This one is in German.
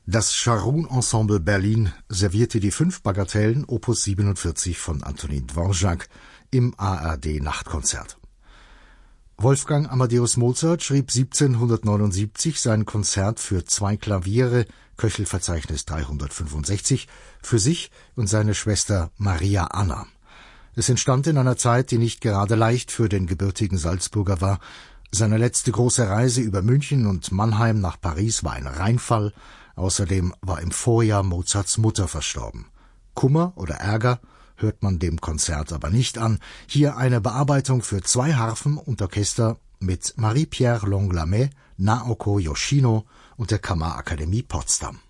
Das Scharun-Ensemble Berlin servierte die 5 Bagatellen Opus 47 von Antonin Dvorak im ARD-Nachtkonzert. Wolfgang Amadeus Mozart schrieb 1779 sein Konzert für 2 Klaviere, Köchelverzeichnis 365, für sich und seine Schwester Maria Anna. Es entstand in einer Zeit, die nicht gerade leicht für den gebürtigen Salzburger war. Seine letzte große Reise über München und Mannheim nach Paris war ein Reinfall. Außerdem war im Vorjahr Mozarts Mutter verstorben. Kummer oder Ärger hört man dem Konzert aber nicht an. Hier eine Bearbeitung für 2 Harfen und Orchester mit Marie-Pierre Longlamet, Naoko Yoshino und der Kammerakademie Potsdam.